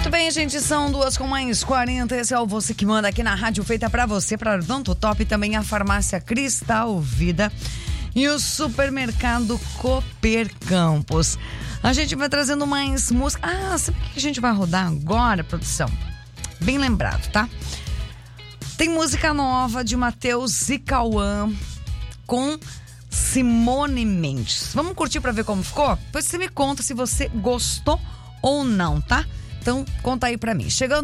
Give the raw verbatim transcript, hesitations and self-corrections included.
Muito bem, gente, são duas com mais quarenta. Esse é o Você Que Manda aqui na rádio, feita pra você, pra Odonto Top, também a farmácia Cristal Vida e o supermercado Cooper Campos. A gente vai trazendo mais música. Ah, sabe o que a gente vai rodar agora, produção? Bem lembrado, tá? Tem música nova de Matheus e Cauã com Simone Mendes. Vamos curtir pra ver como ficou? Depois você me conta se você gostou ou não, tá? Então, conta aí pra mim. Chegando